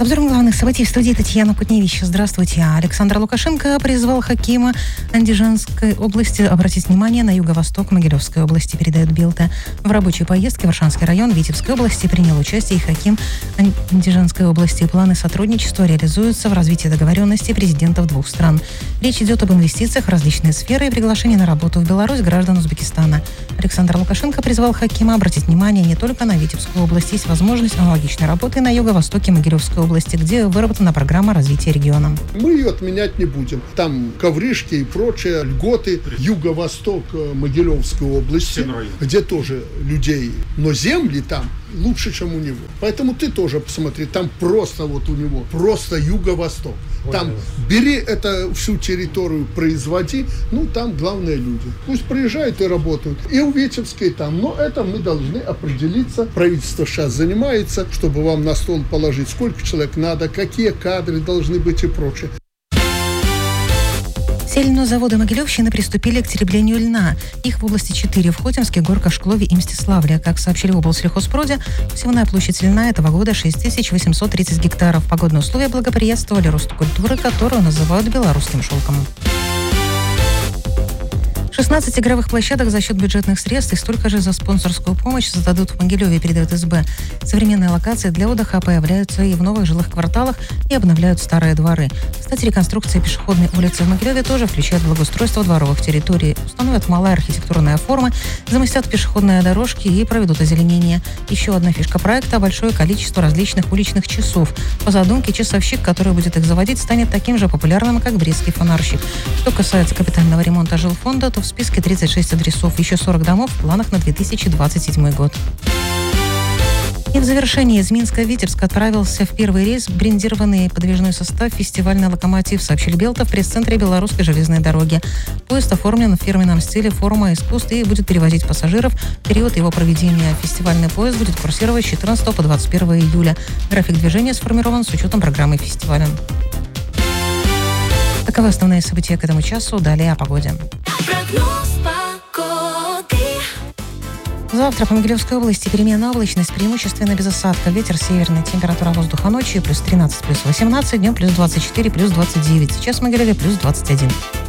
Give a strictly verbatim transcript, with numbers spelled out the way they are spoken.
обзором главных событий в студии Татьяна Кутневич. Здравствуйте. Александр Лукашенко призвал хакима Андижанской области обратить внимание на юго-восток Могилевской области, передает Белта. В рабочей поездке в Аршанский район Витебской области принял участие и хаким Андижанской области. Планы сотрудничества реализуются в развитии договоренности президентов двух стран. Речь идет об инвестициях в различные сферы и приглашении на работу в Беларусь граждан Узбекистана. Александр Лукашенко призвал хакима обратить внимание не только на Витебскую область. Есть возможность аналогичной работы на юго-востоке Могилевской области, где выработана программа развития региона. Мы ее отменять не будем. Там ковришки и прочие льготы. Юго-восток Могилевской области, где тоже людей, но земли там лучше, чем у него. Поэтому ты тоже посмотри, там просто вот у него, просто юго-восток. Там бери это всю территорию, производи, ну там главные люди. Пусть приезжают и работают. И у Витебской там, но это мы должны определиться. Правительство сейчас занимается, чтобы вам на стол положить, сколько человек надо, какие кадры должны быть и прочее. Все льнозаводы Могилевщины приступили к тереблению льна. Их в области четыре: в Хотинске, Горках, Шклове и Мстиславле. Как сообщили в облсельхозпроде, всемирная площадь льна этого года шесть тысяч восемьсот тридцать гектаров. Погодные условия благоприятствовали росту культуры, которую называют белорусским шелком. шестнадцать игровых площадок за счет бюджетных средств и столько же за спонсорскую помощь создадут в Могилеве, передает СБ. Современные локации для отдыха появляются и в новых жилых кварталах, и обновляют старые дворы. Кстати, реконструкция пешеходной улицы в Могилеве тоже включает благоустройство дворовых территорий. Установят малые архитектурные формы, замостят пешеходные дорожки и проведут озеленение. Еще одна фишка проекта – большое количество различных уличных часов. По задумке, часовщик, который будет их заводить, станет таким же популярным, как брестский фонарщик. Что касается капитального ремонта жилфонда, то в списке тридцать шесть адресов, еще сорок домов в планах на две тысячи двадцать седьмой год. И в завершении из Минска в Витебск отправился в первый рейс брендированный подвижной состав «Фестивальный локомотив», сообщили Белта в пресс-центре Белорусской железной дороги. Поезд оформлен в фирменном стиле форума искусств и будет перевозить пассажиров в период его проведения. Фестивальный поезд будет курсировать с четырнадцатого по двадцать первое июля. График движения сформирован с учетом программы фестиваля. Таковы основные события к этому часу. Далее о погоде. Завтра по Могилевской области переменная облачность, преимущественно без осадков. Ветер северный, температура воздуха ночью плюс тринадцать, плюс восемнадцать, днем плюс двадцать четыре, плюс двадцать девять. Сейчас в Могилеве плюс двадцать один.